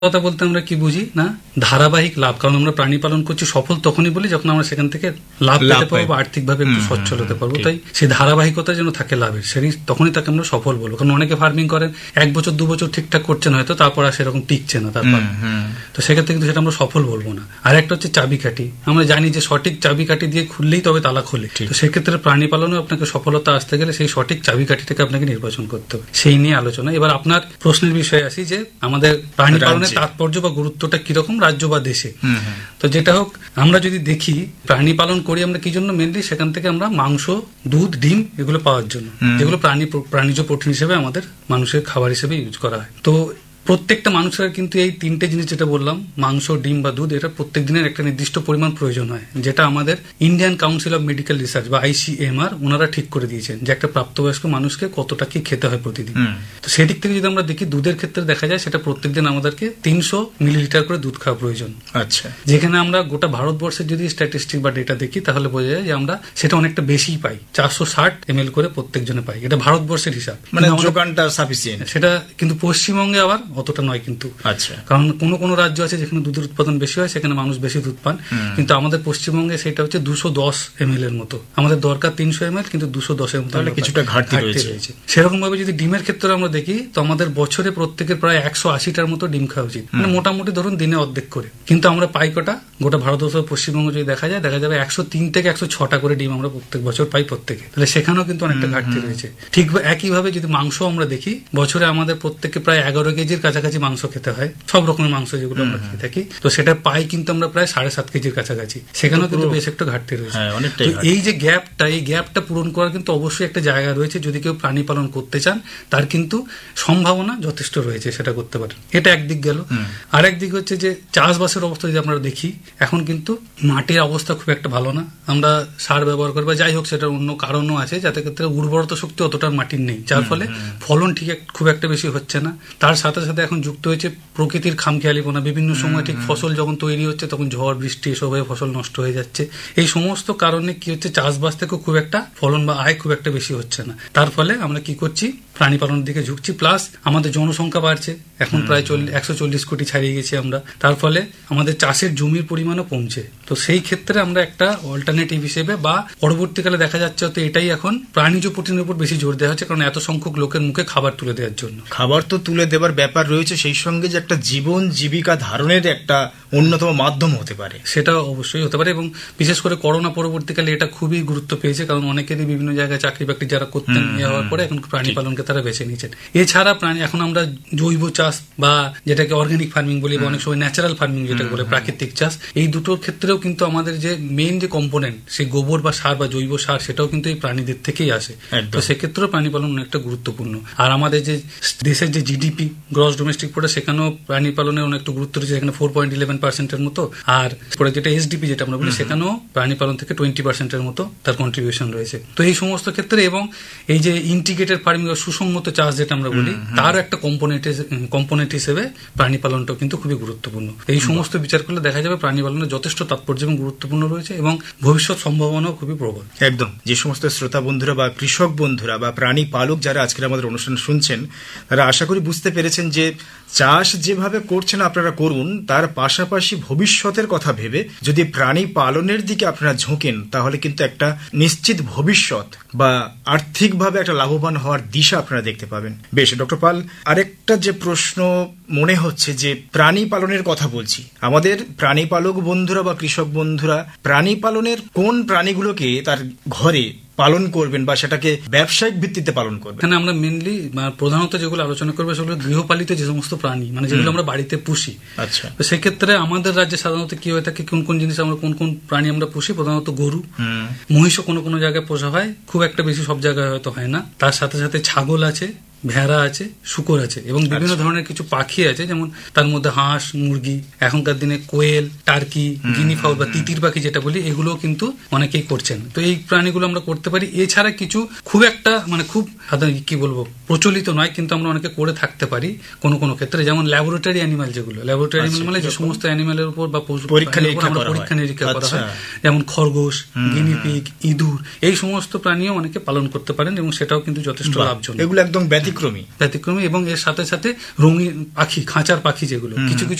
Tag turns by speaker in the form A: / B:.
A: কথা বলতে আমরা কি বুঝি না ধারাবাহিক লাভ, কারণ আমরা প্রাণী পালন করছি সফল তখনই বলি যখন আমরা সেখান থেকে লাভ পেতে পারবো, আর্থিকভাবে একটু সচ্ছল হতে পারবো। তাই সেই ধারাবাহিকতা যেন থাকে লাভের, তখনই তাকে আমরা সফল বলবো। কারণ অনেকে ফার্মিং করেন 1 বছর 2 বছর ঠিকঠাক করছেন হয়তো, তারপর আর সেরকম টিকছে না তারপর, তো সেক্ষেত্রে কিন্তু সেটা আমরা সফল বলবো না। আর একটা হচ্ছে চাবিকাঠি, আমরা জানি যে সঠিক চাবিকাঠি দিয়ে খুললেই তবে তালা খোলে, তো সেক্ষেত্রে প্রাণী পালনে আপনাকে সফলতা আসতে গেলে সেই সঠিক চাবিকাঠিটাকে আপনাকে নির্বাচন করতে হবে, সেই নিয়ে আলোচনা। এবার আপনার প্রশ্নের বিষয়ে আসি যে আমাদের প্রাণী পালনের তাৎপর্য বা গুরুত্বটা কিরকম রাজ্য বা দেশে। তো যেটা হোক, আমরা যদি দেখি প্রাণী পালন করি আমরা কি জন্য, মেনলি সেখান থেকে আমরা মাংস, দুধ, ডিম এগুলো পাওয়ার জন্য, যেগুলো প্রাণীজ প্রোটিন হিসেবে আমাদের মানুষের খাবার হিসেবে ইউজ করা হয়। তো প্রত্যেকটা মানুষের কিন্তু এই 3টে জিনিস যেটা বললাম, মাংস, ডিম বা দুধ, এটা প্রত্যেক দিনের একটা নির্দিষ্ট পরিমাণ প্রয়োজন হয়, যেটা আমাদের Indian council of medical research বা ICMR ওনারা ঠিক করে দিয়েছেন যে একটা প্রাপ্তবয়স্ক মানুষকে কতটা কি খেতে হয় প্রতিদিন। তো সেদিক থেকে যদি আমরা দেখি, দুধের ক্ষেত্রে দেখা যায় সেটা প্রত্যেকদিন আমাদেরকে 300 মিলিলিটার করে দুধ খাওয়া প্রয়োজন। আচ্ছা, যেখানে আমরা গোটা ভারতবর্ষের যদি স্ট্যাটিস্টিক বা ডেটা দেখি তাহলে বোঝা যায় যে আমরা সেটা অনেকটা বেশি পাই, 460 ml করে প্রত্যেকজনে পাই। এটা ভারতবর্ষের হিসাব,
B: মানে যোগানটা সাফিসিয়েন্ট।
A: সেটা কিন্তু পশ্চিমবঙ্গে আবার অতটা নয় কিন্তু। আচ্ছা, কারণ কোনো রাজ্য আছে যেখানে দুধের উৎপাদন বেশি হয়, সেখানে মানুষ বেশি দুধ পান, কিন্তু আমাদের পশ্চিমবঙ্গে সেটা হচ্ছে 210 ml এর মতো। আমাদের দরকার 300 ml, কিন্তু 210 এর মতো,
B: কিছুটা ঘাটতি রয়েছে।
A: সেরকম ভাবে যদি ডিমের ক্ষেত্রে আমরা দেখি, তো আমাদের বছরে প্রত্যেকের প্রায় 180টার মতো ডিম খাওয়া উচিত, মানে মোটামুটি ধরুন দিনে অর্ধেক করে। কিন্তু আমরা পাই কটা? গোটা ভারতবর্ষ পশ্চিমবঙ্গ যদি দেখা যাবে 103 থেকে 106টা করে ডিম আমরা প্রত্যেক বছর পাই প্রত্যেকে। তাহলে সেখানেও কিন্তু অনেকটা ঘাটতি রয়েছে। ঠিক একইভাবে যদি মাংস আমরা দেখি, বছরে আমাদের প্রত্যেকে প্রায় 11 কেজির কাছাকাছি মাংস খেতে হয়, সব রকমের মাংস যেগুলো আমরা খেয়ে থাকি, তো সেটা পাই কিন্তু আমরা প্রায় 7.5 কেজির কাছাকাছি। সেখানেও কিন্তু বেশ একটা ঘাটতি রয়েছে। এই যে গ্যাপটা পূরণ করার কিন্তু অবশ্যই একটা জায়গা রয়েছে। যদি কেউ প্রাণী পালন করতে চান, তার কিন্তু সম্ভাবনা যথেষ্ট রয়েছে সেটা করতে পারেন। এটা একদিক গেল। আর একদিক হচ্ছে যে চাষবাসের অবস্থা যদি আমরা দেখি, এখন কিন্তু মাটির অবস্থা খুব একটা ভালো না। আমরা সার ব্যবহার করি বা যাই হোক, সেটার অন্য কারণও আছে, যাতে ক্ষেত্রে উর্বরতা শক্তি অতটা মাটির নেই, যার ফলে ফলন ঠিক খুব একটা বেশি হচ্ছে না। তার সাথে সাথে এখন যুক্ত হয়েছে প্রকৃতির খামখেয়ালিপনা। বিভিন্ন সময় ঠিক ফসল যখন তৈরি হচ্ছে, তখন ঝড় বৃষ্টি এসব হয়ে ফসল নষ্ট হয়ে যাচ্ছে। এই সমস্ত কারণে কি হচ্ছে, চাষবাস থেকে খুব একটা ফলন বা আয় খুব একটা বেশি হচ্ছে না। তার ফলে আমরা কি করছি, প্রাণী পালনের দিকে ঝুঁকছি। প্লাস আমাদের জনসংখ্যা বাড়ছে, এখন প্রায় 140 কোটি ছাড়িয়ে গেছি আমরা। তার ফলে আমাদের চাষের জমির পরিমাণও কমছে। তো সেই ক্ষেত্রে আমরা একটা অল্টারনেটিভ হিসেবে বা পরবর্তীকালে দেখা যাচ্ছে হয়তো এটাই এখন প্রাণীজ প্রোটিনের উপর বেশি জোর দেওয়া হচ্ছে, কারণ এত সংখ্যক লোকের মুখে খাবার তুলে দেওয়ার জন্য।
B: খাবার তো তুলে দেওয়ার ব্যাপার রয়েছে, সেই সঙ্গে যে একটা জীবন জীবিকা ধারণের একটা অন্যতম মাধ্যম হতে পারে,
A: সেটা অবশ্যই হতে পারে। এবং বিশেষ করে করোনা পরবর্তীকালে এটা খুবই গুরুত্ব পেয়েছে, কারণ অনেকেরই বিভিন্ন জায়গায় চাকরি বাকরি যারা করতেন, হওয়ার পরে এখন প্রাণী পালনকে তারা বেছে নিয়েছেন। এছাড়া এখন আমরা জৈব চাষ বা যেটাকে অর্গানিক ফার্মিং বলি, বা অনেক সময় ন্যাচারাল ফার্মিং যেটা বলে প্রাকৃতিক চাষ, এই দুটোর ক্ষেত্রেও কিন্তু আমাদের যে মেইন যে কম্পোনেন্ট, সেই গোবর বা সার বা জৈব সার, সেটাও কিন্তু এই প্রাণীদের থেকেই আসে। তো সেক্ষেত্রেও প্রাণী পালন অনেকটা গুরুত্বপূর্ণ। আর আমাদের যে দেশের যে GDP, গ্রস ডোমেস্টিক প্রোডাক্ট, সেখানেও প্রাণী পালনের অনেকটা গুরুত্ব রয়েছে, সেখানে 4.11% মতো। আর পরে যেটা SDP যেটা আমরা বলি, সেখানেও প্রাণী পালন থেকে 20% মতো তার কন্ট্রিবিউশন রয়েছে। তো এই সমস্ত ক্ষেত্রে এবং এই যে ইন্টিগ্রেটেড ফার্মিং বা সুসংহত চাষ যেটা আমরা বলি, তার একটা কম্পোনেন্ট হিসেবে প্রাণী পালনটাও কিন্তু খুবই গুরুত্বপূর্ণ। এই সমস্ত বিচার করলে দেখা যাবে প্রাণী পালনের যথেষ্ট তাৎপর্য এবং গুরুত্বপূর্ণ রয়েছে, এবং ভবিষ্যৎ সম্ভাবনাও খুবই প্রবল।
B: একদম। যে সমস্ত শ্রোতা বন্ধুরা বা কৃষক বন্ধুরা বা প্রাণী পালক যারা আজকের আমাদের অনুষ্ঠান শুনছেন, তারা আশা করি বুঝতে পেরেছেন যে চাষ যেভাবে করছেন আপনারা করুন, তার পাশাপাশি ভবিষ্যতের কথা ভেবে যদি প্রাণী পালনের দিকে আপনারা ঝোঁকেন, তাহলে কিন্তু একটা নিশ্চিত ভবিষ্যৎ বা আর্থিকভাবে একটা লাভবান হওয়ার দিশা আপনারা দেখতে পাবেন। বেশ ডক্টর পাল, আরেকটা যে প্রশ্ন মনে হচ্ছে, যে প্রাণী পালনের কথা বলছি, আমাদের প্রাণী পালক বন্ধুরা বা কৃষক বন্ধুরা প্রাণী পালনের কোন প্রাণীগুলোকে তার ঘরে পালন করবেন বা সেটাকে ব্যবসায়িক ভিত্তিতে পালন করবেন?
A: এখানে আমরা মেনলি প্রধানত যেগুলো আলোচনা করবো, সেগুলো গৃহপালিত যে সমস্ত প্রাণী, মানে যেগুলো আমরা বাড়িতে পুষি। আচ্ছা, তো সেক্ষেত্রে আমাদের রাজ্যে সাধারণত কি হয়ে থাকে, কোন কোন জিনিস আমরা কোন কোন প্রাণী আমরা পুষি, প্রধানত গরু, মহিষও কোনো কোনো জায়গায় পোষা হয়, খুব একটা বেশি সব জায়গায় হয়তো হয় না। তার সাথে সাথে ছাগল আছে, ভেড়া আছে, শুকর আছে, এবং বিভিন্ন ধরনের কিছু পাখি আছে, যেমন তার মধ্যে হাঁস, মুরগি, এখনকার দিনে কোয়েল, টার্কি, গিনি ফাউল বা তিতির পাখি যেটা বলি, এগুলো কিন্তু অনেকেই করছেন। তো এই প্রাণীগুলো আমরা করতে পারি। এছাড়া কিছু খুব একটা কি বলবো প্রচলিত নয়, কিন্তু আমরা অনেকে করে থাকতে পারি কোনো কোনো ক্ষেত্রে, যেমন ল্যাবরেটরি অ্যানিমাল, যেগুলো ল্যাবরেটরি অ্যানিমাল মানে যে সমস্ত অ্যানিমালের উপর বা পরীক্ষা নিরীক্ষা করা হয়, যেমন খরগোশ, গিনিপিগ, ইঁদুর, এই সমস্ত প্রাণীও অনেকে পালন করতে পারেন, এবং সেটাও কিন্তু যথেষ্ট লাভজনক।
B: এগুলো একদম ব্যতিক্রমী
A: এবং এর সাথে সাথে রঙিন পাখি, খাঁচার পাখি যেগুলো কিছু কিছু